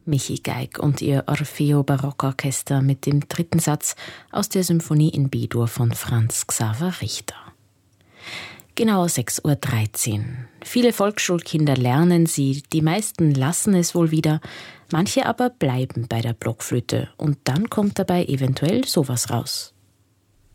Michi Geig und ihr Orfeo Barockorchester mit dem 3. Satz aus der Symphonie in B-Dur von Franz Xaver Richter. Genau 6:13 Uhr. Viele Volksschulkinder lernen sie, die meisten lassen es wohl wieder, manche aber bleiben bei der Blockflöte und dann kommt dabei eventuell sowas raus.